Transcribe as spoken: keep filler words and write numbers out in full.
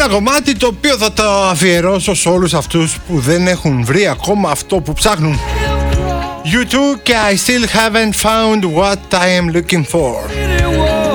Ένα κομμάτι το οποίο θα το αφιερώσω σε όλους αυτούς που δεν έχουν βρει ακόμα αυτό που ψάχνουν. You too και I still haven't found what I am looking for.